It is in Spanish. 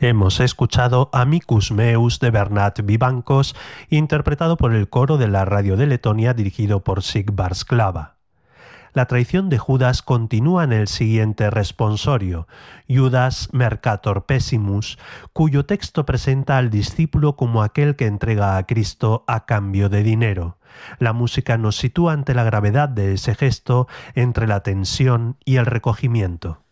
Hemos escuchado Amicus Meus de Bernat Vivancos, interpretado por el coro de la radio de Letonia dirigido por Sigvard Sklava. La traición de Judas continúa en el siguiente responsorio, Judas Mercator Pessimus, cuyo texto presenta al discípulo como aquel que entrega a Cristo a cambio de dinero. La música nos sitúa ante la gravedad de ese gesto entre la tensión y el recogimiento.